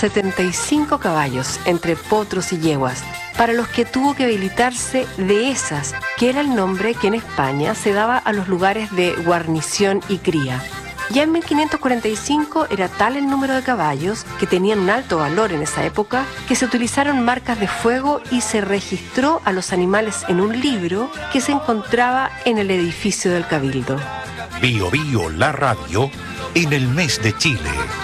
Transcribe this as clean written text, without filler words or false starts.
75 caballos entre potros y yeguas, para los que tuvo que habilitarse dehesas, que era el nombre que en España se daba a los lugares de guarnición y cría. Ya en 1545 era tal el número de caballos, que tenían un alto valor en esa época, que se utilizaron marcas de fuego y se registró a los animales en un libro que se encontraba en el edificio del Cabildo. Bio Bio, la radio, en el mes de Chile.